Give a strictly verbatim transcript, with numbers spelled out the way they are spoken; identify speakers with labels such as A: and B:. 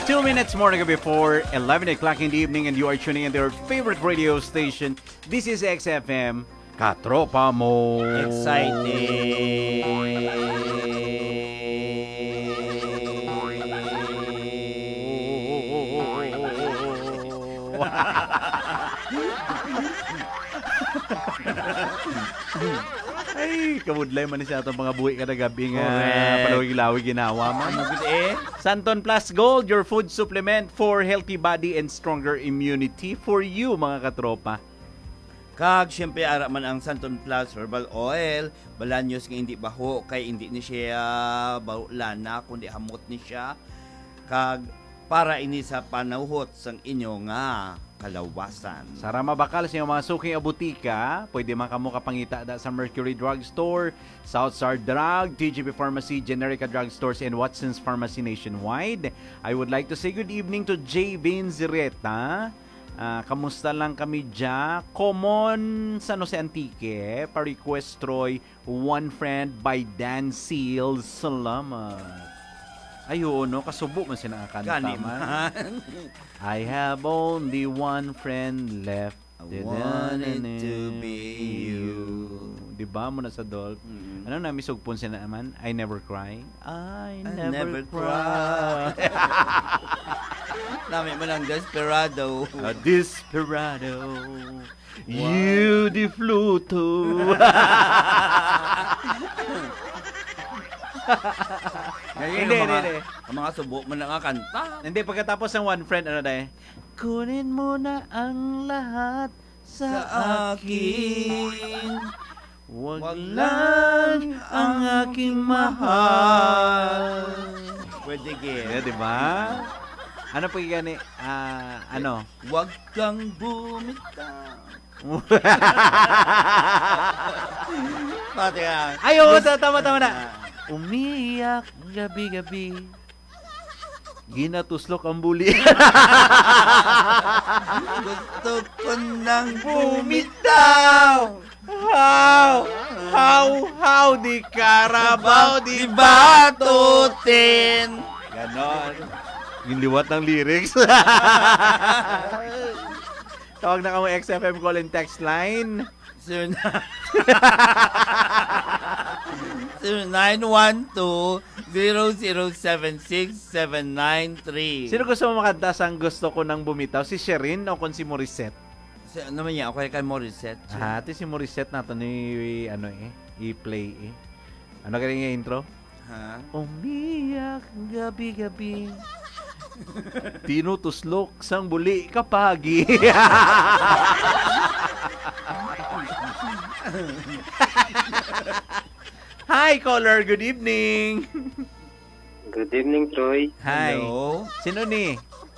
A: Two minutes more to go before eleven o'clock in the evening and you are tuning in to your favorite radio station. This is X F M, Katropa Mo. Ay, kamudlay man siya itong mga buhi kada gabi nga palawig-lawig ginawa man.
B: Eh?
A: Santon Plus Gold, your food supplement for healthy body and stronger immunity for you, mga katropa.
B: Kag, syempre, ara man ang Santon Plus Herbal Oil. Balanyos nga hindi baho, kay hindi ni siya baulana, kundi hamot ni siya. Kag, para ini sa panahot sang inyo nga kalawasan.
A: Sara mabakal sa mga suking abutika, pwede man kamo kapangita da sa Mercury Drug Store, Southstar Drug, T G P Pharmacy, Generica Drug Stores, and Watson's Pharmacy nationwide. I would like to say good evening to J. Vinzireta. Uh, kamusta lang kami dyan? Common sa no si Antique, pa-request Troy, One Friend by Dan Seals. Salamat. Ayun, no? Kasubo man siya nakakanta man. I have only one friend left.
B: I want it to be you.
A: Diba mo na sa Dolph? Mm-hmm. Ano na, misugpon siya naman? I never cry. I,
B: I
A: never,
B: never
A: cry.
B: Nami mo ng Desperado.
A: A Desperado. Wow. You the Fluto.
B: Hindi, hindi, hindi. Ang mga subo mo na nga kanta.
A: Hindi, pagkatapos ng One Friend, ano dahil? Kunin mo na ang lahat sa, sa akin. Wag, Wag lang ang aking mahal.
B: Pwede gaya.
A: Yeah, diba? Ano pa gani? Ah, uh, ano?
B: Wag kang bumitaw. Pati nga.
A: Ayo, tama, tama na. Umiyak gabi-gabi. Ginatuslok ang buli.
B: Gusto ko nang bumitaw.
A: How? How? How? Di Carabao, di
B: batutin.
A: Ganon. Yung liwat ng lyrics. Tawag na kamo X F M call and text line.
B: Sir nine one two, zero zero seven six, seven nine three.
A: Sino gusto mo makanta sang gusto ko nang bumitaw? Si Sherin o kung si Morissette?
B: Si, ano man yan? Ako kay Morissette.
A: Ah, ito si Morissette nato ni ano eh, i-play eh. Ano galing yung intro?
B: Ha?
A: Umiyak gabi-gabi. Tinutuslok sang buli kapagi. Hi, caller. Good evening.
C: Good evening, Troy.
A: Hi.
B: Hello.
A: Sino ni?